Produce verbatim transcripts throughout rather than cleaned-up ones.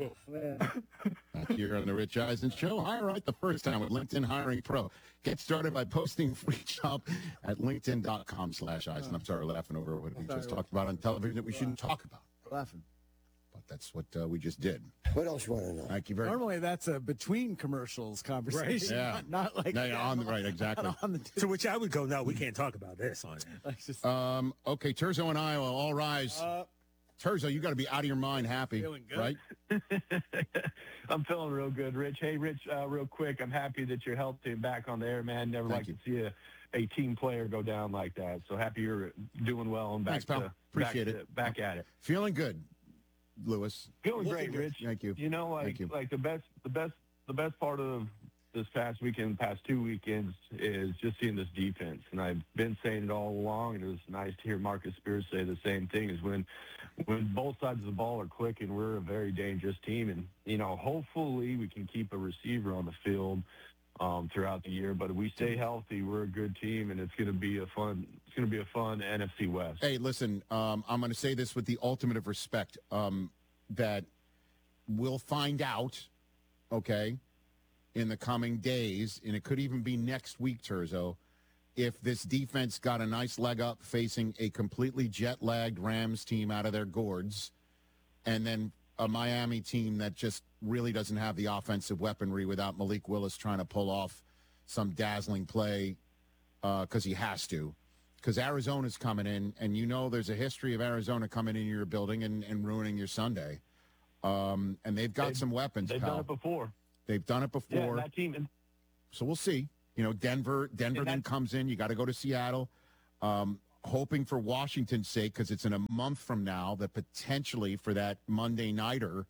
Back here on the Rich Eisen Show. Hire right the first time with LinkedIn Hiring Pro. Get started by posting free job at linkedin.com slash Eisen. I'm sorry, laughing over what we just talked about on television that we shouldn't talk about. Laughing. But that's what uh, we just did. What else you want to know? Thank you very much. Normally, that's a between commercials conversation. Right. Yeah. Not, not like No, yeah, on the right, exactly. on the To which I would go, no, we can't talk about this on it. like just, Um, okay, Terzo and Iowa, all rise. uh, Terzo, you got to be out of your mind happy, Feeling good. right? I'm feeling real good, Rich. Hey, Rich, uh, real quick, I'm happy that you're healthy and back on the air, man. Never Thank like to see a, a team player go down like that. So happy you're doing well and back Thanks, pal. to Appreciate back it. To, back at it. Feeling good, Lewis. Feeling Looking great, good. Rich. Thank you. You know, like Thank you. like the best the best the best part of this past weekend, past two weekends, is just seeing this defense. And I've been saying it all along, and it was nice to hear Marcus Spears say the same thing, is when when both sides of the ball are clicking, we're a very dangerous team. And, you know, hopefully we can keep a receiver on the field um, throughout the year. But if we stay healthy, we're a good team, and it's going to be a fun it's going to be a fun N F C West. Hey, listen, um, I'm going to say this with the ultimate of respect, um, that we'll find out, okay, in the coming days, and it could even be next week, Terzo, if this defense got a nice leg up facing a completely jet-lagged Rams team out of their gourds, and then a Miami team that just really doesn't have the offensive weaponry without Malik Willis trying to pull off some dazzling play because uh, he has to. Because Arizona's coming in, and you know there's a history of Arizona coming in your building and, and ruining your Sunday. Um, and they've got They've- some weapons, They've pal. done it before. They've done it before. Yeah, that team. So we'll see. You know, Denver, Denver And then that- comes in. You got to go to Seattle. Um, hoping for Washington's sake, because it's in a month from now, that potentially for that Monday nighter,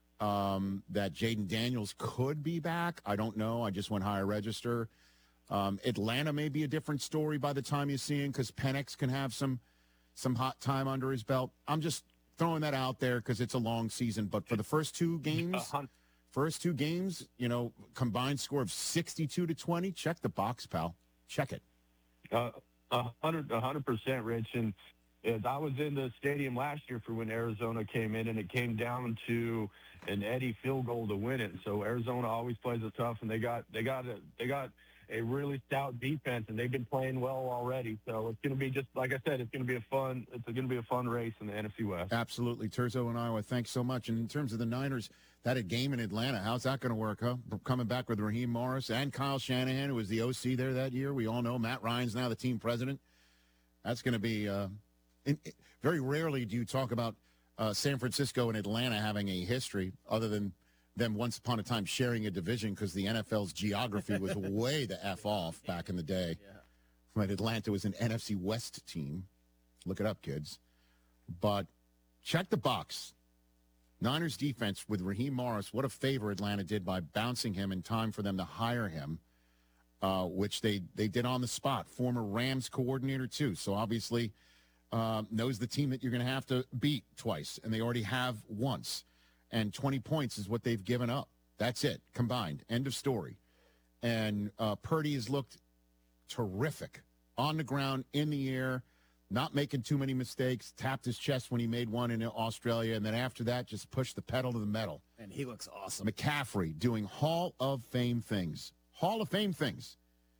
um, that Jaden Daniels could be back. I don't know. I just went higher register. Um, Atlanta may be a different story by the time you see him, because Penix can have some some hot time under his belt. I'm just throwing that out there because it's a long season. But for the first two games. A hun- First two games, you know, combined score of sixty-two to twenty. Check the box, pal. Check it. Uh, a hundred, a hundred percent, Rich. And as I was in the stadium last year for when Arizona came in, and it came down to an Eddie field goal to win it. So Arizona always plays it tough, and they got they got a they got a really stout defense, and they've been playing well already. So it's going to be just like I said, it's going to be a fun it's going to be a fun race in the N F C West. Absolutely, Terzo and Iowa. Thanks so much. And in terms of the Niners, that a game in Atlanta, how's that going to work, huh? Coming back with Raheem Morris and Kyle Shanahan, who was the O C there that year. We all know Matt Ryan's now the team president. That's going to be uh, in, in, very rarely do you talk about uh, San Francisco and Atlanta having a history other than them once upon a time sharing a division, because the N F L's geography was way the F off back in the day. yeah. When Atlanta was an N F C West team. Look it up, kids. But check the box. Niners defense with Raheem Morris, what a favor Atlanta did by bouncing him in time for them to hire him, uh, which they, they did on the spot. Former Rams coordinator, too. So obviously uh, knows the team that you're going to have to beat twice, and they already have once. And twenty points is what they've given up. That's it, combined. End of story. And uh, Purdy has looked terrific on the ground, in the air, not making too many mistakes, tapped his chest when he made one in Australia, and then after that, just pushed the pedal to the metal. And he looks awesome. McCaffrey doing Hall of Fame things. Hall of Fame things.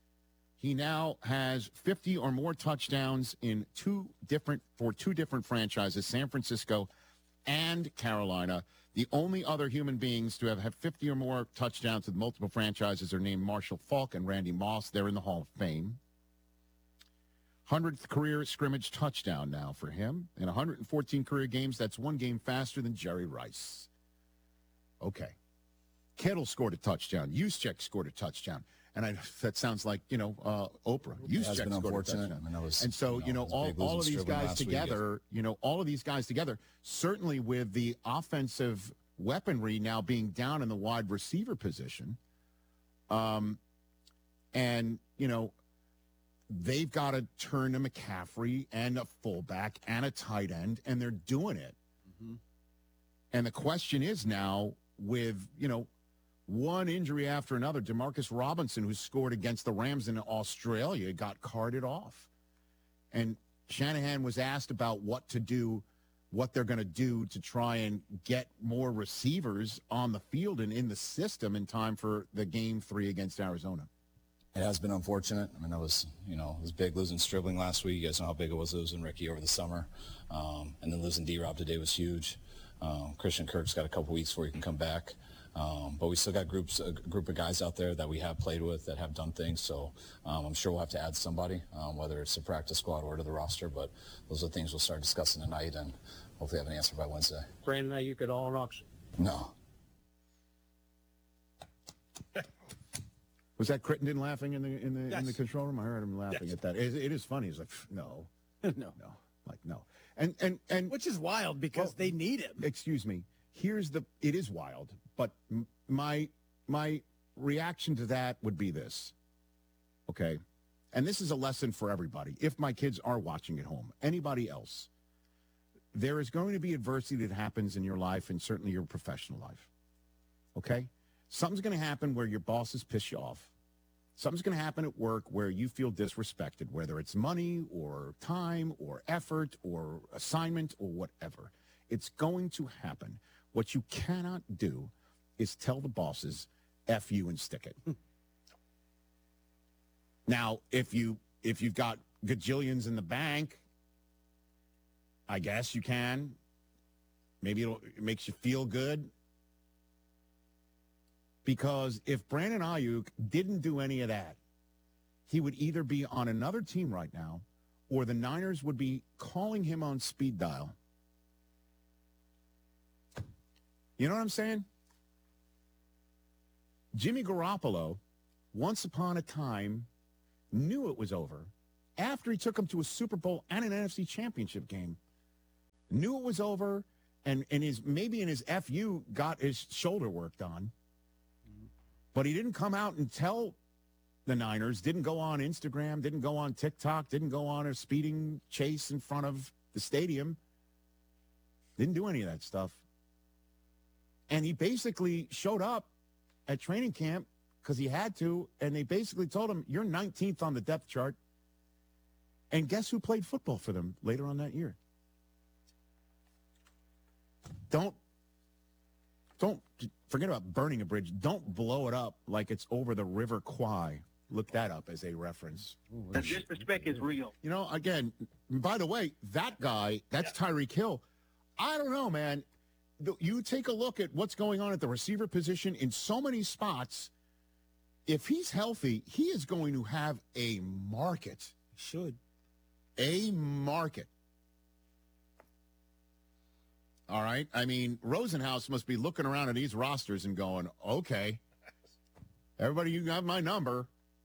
He now has fifty or more touchdowns in two different for two different franchises, San Francisco and Carolina. The only other human beings to have had fifty or more touchdowns with multiple franchises are named Marshall Faulk and Randy Moss. They're in the Hall of Fame. hundredth career scrimmage touchdown now for him. In one hundred fourteen career games, that's one game faster than Jerry Rice. Okay. Kittle scored a touchdown. Juszczyk scored a touchdown. And I, that sounds like, you know, uh, Oprah. It has Juszczyk been scored a unfortunate. touchdown. I mean, that was, and so, you know, it was all, big all of losing these Strickland guys last week. together, you know, all of these guys together, certainly with the offensive weaponry now being down in the wide receiver position. Um, and, you know, they've got to turn to McCaffrey and a fullback and a tight end, and they're doing it. Mm-hmm. And the question is now, with, you know, one injury after another, Demarcus Robinson, who scored against the Rams in Australia, got carted off. And Shanahan was asked about what to do what they're going to do to try and get more receivers on the field and in the system in time for the game three against Arizona. It has been unfortunate. I mean, that was, you know, it was big losing Stribling last week. You guys know how big it was losing Ricky over the summer. Um, and then losing D-Rob today was huge. Um, Christian Kirk's got a couple weeks before he can come back. Um, but we still got groups, a group of guys out there that we have played with that have done things. So um, I'm sure we'll have to add somebody, um, whether it's the practice squad or to the roster. But those are things we'll start discussing tonight and hopefully have an answer by Wednesday. Brandon Ayuk at all in auction? No. Was that Crittenden laughing in the in the in the Yes. control room? I heard him laughing Yes. at that. It, it is funny. He's like, no, no. no, like no, and and and Which is wild because Well, they need him. excuse me. Here's the. It is wild, but m- my my reaction to that would be this. Okay, and this is a lesson for everybody. If my kids are watching at home, anybody else, there is going to be adversity that happens in your life and certainly your professional life. Okay, something's going to happen where your bosses piss you off. Something's going to happen at work where you feel disrespected, whether it's money or time or effort or assignment or whatever. It's going to happen. What you cannot do is tell the bosses, F you and stick it. Now, if, you, if you've got gajillions in the bank, I guess you can. Maybe it'll, it makes you feel good. Because if Brandon Ayuk didn't do any of that, he would either be on another team right now or the Niners would be calling him on speed dial. You know what I'm saying? Jimmy Garoppolo, once upon a time, knew it was over after he took him to a Super Bowl and an N F C Championship game. Knew it was over, and, and his maybe in his F U got his shoulder worked on. But he didn't come out and tell the Niners, didn't go on Instagram, didn't go on TikTok, didn't go on a speeding chase in front of the stadium. Didn't do any of that stuff. And he basically showed up at training camp because he had to, and they basically told him, you're nineteenth on the depth chart. And guess who played football for them later on that year? Don't Don't forget about burning a bridge. Don't blow it up like it's over the River Kwai. Look that up as a reference. The disrespect is real. You know, again, by the way, that guy, that's Tyreek Hill. I don't know, man. The- You take a look at what's going on at the receiver position in so many spots. If he's healthy, he is going to have a market. Should. A market. All right. I mean, Rosenhaus must be looking around at these rosters and going, okay, everybody, you got my number.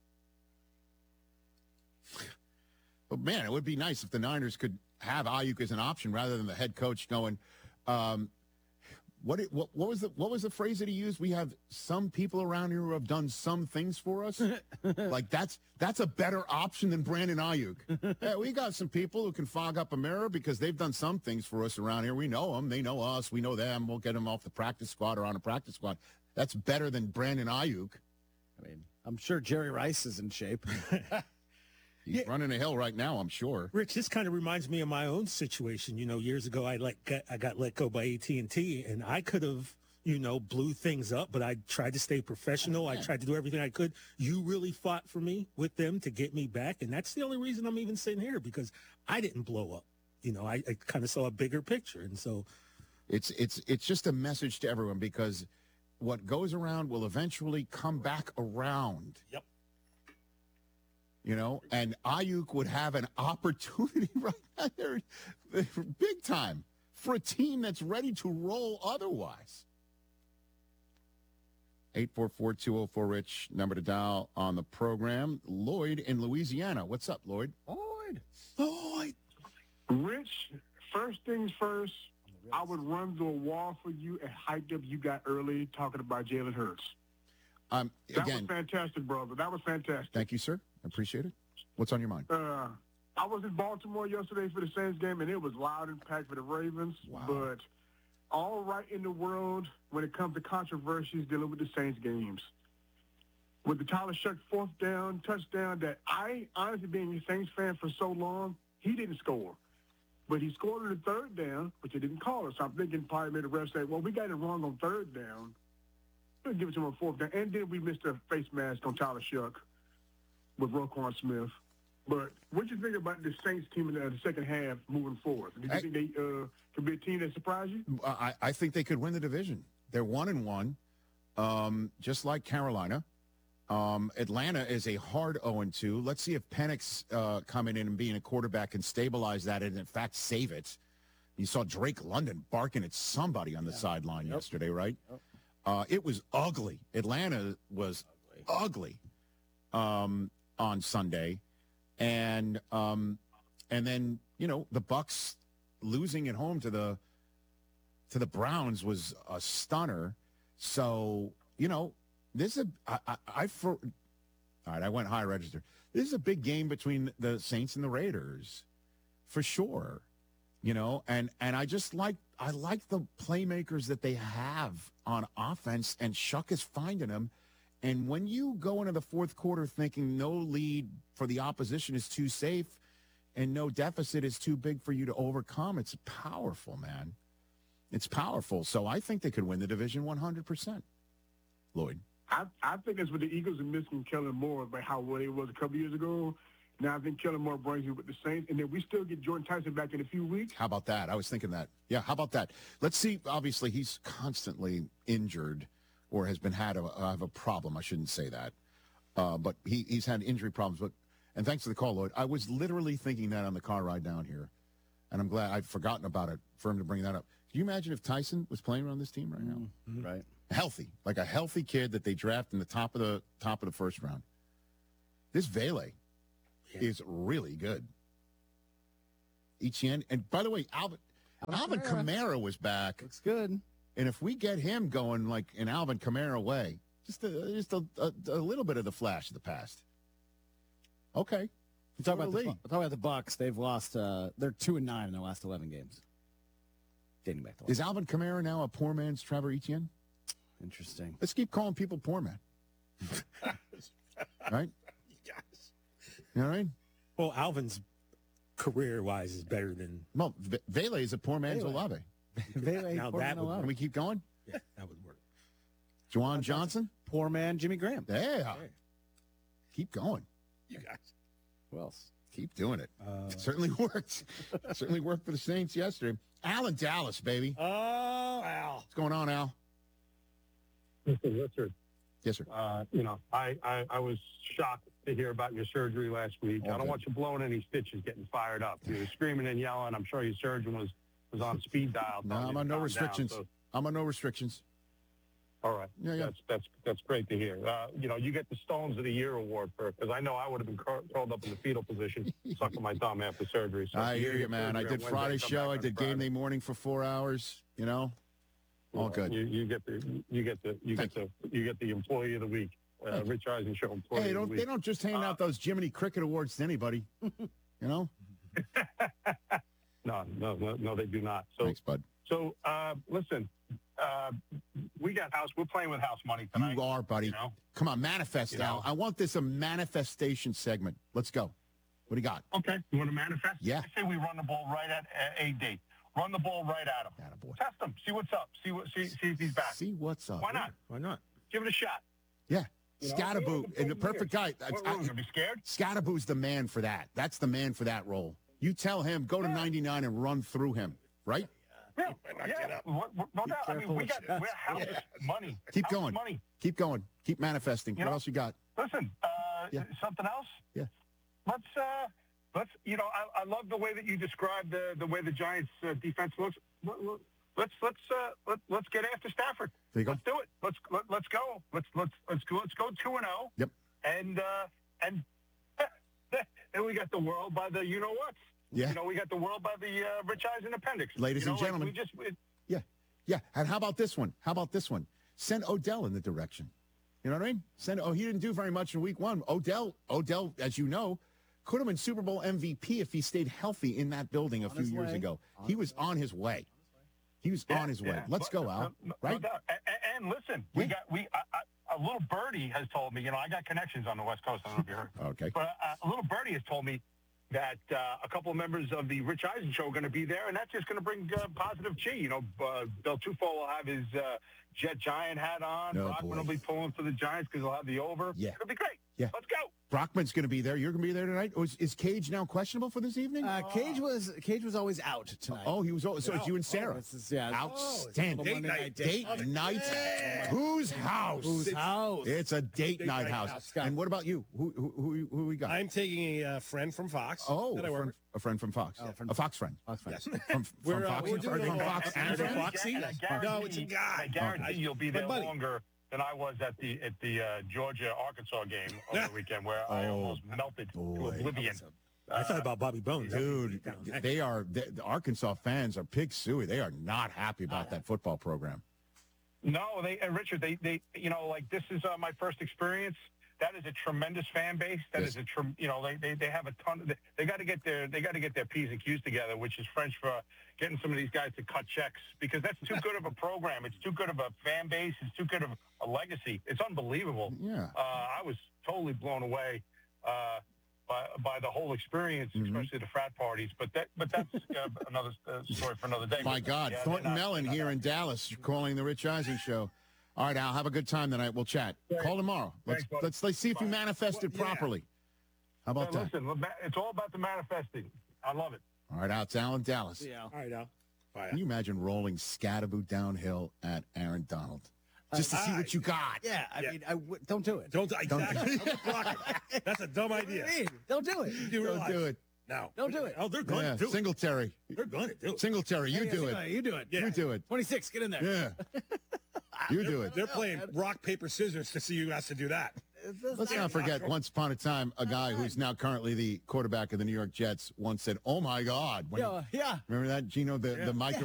But, man, it would be nice if the Niners could have Ayuk as an option rather than the head coach going, um, what, it, what, what was the what was the phrase that he used? We have some people around here who have done some things for us. Like, that's that's a better option than Brandon Ayuk. Yeah, we got some people who can fog up a mirror because they've done some things for us around here. We know them. They know us. We know them. We'll get them off the practice squad or on a practice squad. That's better than Brandon Ayuk. I mean, I'm sure Jerry Rice is in shape. He's Yeah. running a hill right now, I'm sure. Rich, this kind of reminds me of my own situation. You know, years ago, I let got, I got let go by A T and T, and I could have, you know, blew things up, but I tried to stay professional. I tried to do everything I could. You really fought for me with them to get me back, and that's the only reason I'm even sitting here, because I didn't blow up. You know, I, I kind of saw a bigger picture, and so It's it's it's just a message to everyone because what goes around will eventually come back around. Yep. You know, and Ayuk would have an opportunity right now there, big time, for a team that's ready to roll otherwise. eight four four, two oh four, Rich, number to dial on the program. Lloyd in Louisiana. What's up, Lloyd? Lloyd. Lloyd. Rich, first things first, I would run through a wall for you and hyped up you got early talking about Jalen Hurts. Um, That again, was fantastic, brother. That was fantastic. thank you, sir. I appreciate it. What's on your mind? Uh, I was in Baltimore yesterday for the Saints game, and it was loud and packed for the Ravens. Wow. But all right in the world when it comes to controversies dealing with the Saints games. With the Tyler Shuck fourth down, touchdown that I, honestly being a Saints fan for so long, he didn't score. but he scored on the third down, but they didn't call it. So I'm thinking probably made the ref say, well, we got it wrong on third down. We'll give it to him on fourth down. And then we missed a face mask on Tyler Shuck with Roquan Smith. But what do you think about the Saints team in the second half moving forward? Do you I, think they uh, can be a team that surprise you? I, I think they could win the division. They're one and one, um, just like Carolina. Um, Atlanta is a hard oh and two. Let's see if Penix uh, coming in and being a quarterback can stabilize that and, in fact, save it. You saw Drake London barking at somebody on the yeah. sideline yep. yesterday, right? Yep. Uh, it was ugly. Atlanta was ugly, ugly um, on Sunday. And um, and then, you know, the Bucks losing at home to the to the Browns was a stunner. So, you know, this is a, I, I, I for, all right, I went high register. This is a big game between the Saints and the Raiders, for sure. You know, and, and I just like, I like the playmakers that they have on offense, and Shuck is finding them. And when you go into the fourth quarter thinking no lead for the opposition is too safe and no deficit is too big for you to overcome, it's powerful, man. It's powerful. So I think they could win the division one hundred percent. Lloyd. I, I think it's with the Eagles and missing Kellen Moore, but how well he was a couple years ago. Now I think Kellen Moore brings you with the Saints, and then we still get Jordan Tyson back in a few weeks. How about that? I was thinking that. Yeah, how about that? Let's see. Obviously, he's constantly injured or has been had a, have a problem. I shouldn't say that. Uh, but he, he's had injury problems. But And thanks for the call, Lloyd. I was literally thinking that on the car ride down here, and I'm glad I'd forgotten about it for him to bring that up. Can you imagine if Tyson was playing around this team right now? Mm-hmm. Right. Healthy, like a healthy kid that they draft in the top of the top of the first round. This Vele yeah. is really good. Etienne, and by the way, Alvin Alvin Kamara. Kamara was back. Looks good. And if we get him going like in Alvin Kamara way, just a, just a, a, a little bit of the flash of the past. Okay. We'll talk about the, we'll talk about the Bucks. They've lost. Uh, they're two and nine in their last eleven games. Dating back to is Alvin Kamara now a poor man's Trevor Etienne? Interesting. Let's keep calling people poor man. Right? Yes. You know what I mean? Well, Alvin's career-wise is better than. Well, v- Vele is a poor man's Vele. Olave. Vele, now that would, Can we keep going? Yeah, that would work. Juwan Johnson? Poor man Jimmy Graham. Yeah. Hey. Keep going. You guys. Who else? Keep doing it. Uh, it certainly worked. It certainly worked for the Saints yesterday. Al in Dallas, baby. Oh, Al. What's going on, Al? Listen, Richard. Yes, sir. Uh, you know, I, I, I was shocked to hear about your surgery last week. Okay. I don't want you blowing any stitches, getting fired up. You were screaming and yelling. I'm sure your surgeon was, was on speed dial. No, I'm on no restrictions. Down, so. I'm on no restrictions. All right. Yeah, yeah. That's that's that's great to hear. Uh, you know, you get the Stones of the Year award for because I know I would have been cur- curled up in the fetal position, sucking my thumb after surgery. So I hear you, man. I did Friday show. I did game day morning for four hours. You know, all good. You, you get the you get the you Thank get the you get the Employee of the Week, uh, Rich Eisen Show Employee hey, of don't the Week. they don't just hand uh, out those Jiminy Cricket awards to anybody. You know. no, no, no, no, they do not. So, thanks, bud. So, uh, listen. Uh, we got house. We're playing with house money tonight. You are, buddy. You know? Come on, manifest you now. know? I want this a manifestation segment. Let's go. What do you got? Okay. You want to manifest? Yeah. I say we run the ball right at A D. Run the ball right at him. Attaboy. Test him. See what's up. See what. See, see if he's back. See what's up. Why not? Why not? Give it a shot. Yeah. You know? Scatterboo, and the perfect guy. What, what, gonna be scared? Scatterboo's the man for that. That's the man for that role. You tell him, go to ninety-nine and run through him, right? Yeah, yeah. What, what, no doubt. I mean, we got we're house money. Keep house going. Money. Keep going. Keep manifesting. You what know, else you got? Listen, uh, Yeah. something else? Yeah. Let's, uh, let's. You know, I, I love the way that you described the the way the Giants' uh, defense looks. Let's let's uh, let, let's get after Stafford. There you go. Let's do it. Let's let, let's go. Let's let's let's go. Let's go two and zero. Yep. And uh, and then we got the world by the you know what. Yeah. You know, we got the world by the uh, Rich Eisen appendix. Ladies you know, and gentlemen. Like we just. It, Yeah. Yeah. And how about this one? How about this one? Send Odell in the direction. You know what I mean? Send. Oh, he didn't do very much in week one. Odell, Odell, as you know, could have been Super Bowl M V P if he stayed healthy in that building a On few his years way. ago. On he his was way. on his way. He was Yeah, on his way. yeah. Let's But, go, Al. no, no, right? No doubt. And, and listen, we Yeah. got we I, I, a little birdie has told me. You know, I got connections on the West Coast. I don't know if you heard. Okay. But uh, a little birdie has told me that uh, a couple of members of the Rich Eisen show are going to be there, and that's just going to bring uh, positive chi. You know, uh, Del Tufo will have his uh, Jet Giant hat on. Oh, Brockman boy. will be pulling for the Giants because he'll have the over. Yeah. It'll be great. Yeah. Let's go. Brockman's going to be there. You're going to be there tonight. Oh, is, is Cage now questionable for this evening? Uh, Cage was Cage was always out tonight. oh, he was. Oh, so it's you and Sarah. This is- yeah. Outstanding. Oh, it's a Monday night date date. night. Whose house? Whose house? It's a date, Date night night house. house. And what about you? Who who who, who we got? I'm taking a uh, friend from Fox. oh, that a I work friend, with. a friend from Fox. Oh, friend- a Fox friend. Fox friends. From, from We're, uh, Fox. we're doing from it all. Fox And and they're friends? Foxy? And I guarantee- No, it's a guy. I guarantee Okay. you'll be My there buddy. longer than I was at the at the uh, Georgia Arkansas game over the weekend, where I Oh, almost melted to boy. oblivion. I thought about Bobby Bones. Dude, they are they, the Arkansas fans are pig suey. They are not happy about that football program. No, they and Richard, they they you know like this is uh, my first experience. That is a tremendous fan base. That Yes. is a trem- you know they, they they have a ton. Of, they, they got to get their they got to get their P's and Q's together, which is French for getting some of these guys to cut checks because that's too good of a program. It's too good of a fan base. It's too good of a legacy. It's unbelievable. Yeah. Uh, I was totally blown away uh, by by the whole experience, Mm-hmm. especially the frat parties. But that but that's uh, another uh, story for another day. My God, Yeah, they're Thornton not- Mellon they're not here in Dallas calling the Rich Eisen show. All right, Al, have a good time tonight. We'll chat. Call tomorrow. Let's Thanks, buddy. let's let's see if you Bye. manifested Well, yeah. properly. How about Hey, that? listen, it's all about the manifesting. I love it. All right, Al, it's Al in Dallas. Yeah. All right, Al. Bye. Can you imagine rolling Scatterboot downhill at Aaron Donald just to see Uh, what you got? Yeah, I Yeah. mean, I w- don't do it. Don't exactly. I'm a blocker. That's a dumb What do you idea. mean? Don't do it. You do Don't realize do it. No. Don't do it. Oh, they're going Yeah, to do it. Singletary. They're going to do it. Singletary, you Hey, do yeah, it. You do it. You do it. twenty-six, get in there. Yeah. You do it. They're playing rock, paper, scissors to see who has to do that. Let's not forget, once upon a time, a guy who's now currently the quarterback of the New York Jets once said, "Oh my God!" When, Yeah, yeah. remember that, Gino? The the microphone.